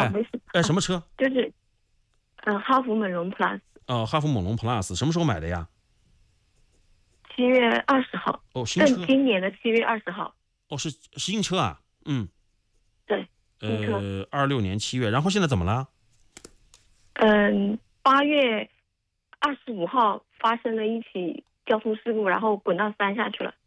没事。 什么车？ 就是哈弗猛龙 Plus。 哦，哈弗猛龙 Plus， 什么时候买的呀 7月20号。 哦，新车。 今年的7月20号。 哦，是新车啊。嗯。 对，新车。 26年7月，然后现在怎么了 8月25号发生了一起交通事故，然后滚到山下去了。